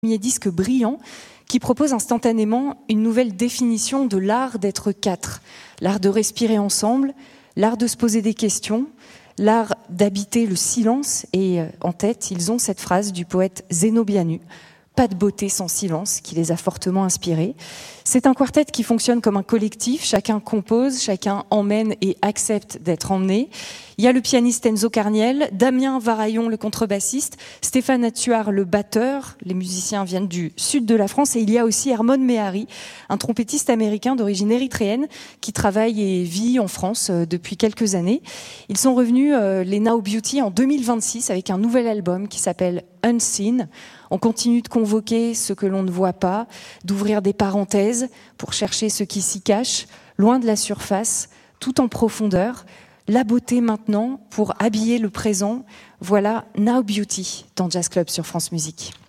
Premier disque brillant qui propose instantanément une nouvelle définition de l'art d'être quatre, l'art de respirer ensemble, l'art de se poser des questions, l'art d'habiter le silence. Et en tête, ils ont cette phrase du poète Zénobianu: pas de beauté sans silence, qui les a fortement inspirés. C'est un quartet qui fonctionne comme un collectif, chacun compose, chacun emmène et accepte d'être emmené. Il y a le pianiste Enzo Carniel, Damien Varaillon le contrebassiste, Stéphane Attuard le batteur, les musiciens viennent du sud de la France, et il y a aussi Hermon Mehari, un trompettiste américain d'origine érythréenne qui travaille et vit en France depuis quelques années. Ils sont revenus, les Now Beauty, en 2026 avec un nouvel album qui s'appelle Unseen. On continue de convoquer ce que l'on ne voit pas, d'ouvrir des parenthèses pour chercher ce qui s'y cache, loin de la surface, tout en profondeur. La beauté maintenant pour habiller le présent. Voilà Now Beauty dans Jazz Club sur France Musique.